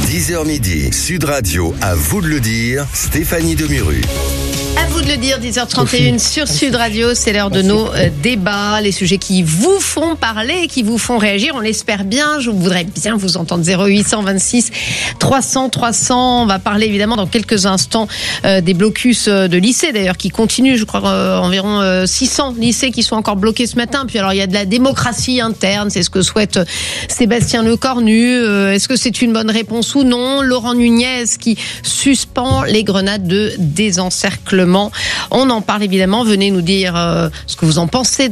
10h midi, Sud Radio, à vous de le dire, Stéphanie Demuru. À vous de le dire, 10h31 sur Sud Radio, c'est l'heure de nos débats, les sujets qui vous font parler, qui vous font réagir, on l'espère bien. Je voudrais bien vous entendre. 0826 300 300. On va parler évidemment dans quelques instants des blocus de lycées d'ailleurs qui continuent. Je crois environ 600 lycées qui sont encore bloqués ce matin. Puis alors il y a de la démocratie interne, c'est ce que souhaite Sébastien Lecornu. Est-ce que c'est une bonne réponse ou non? Laurent Nunez qui suspend les grenades de désencerclement. On en parle évidemment. Venez nous dire ce que vous en pensez.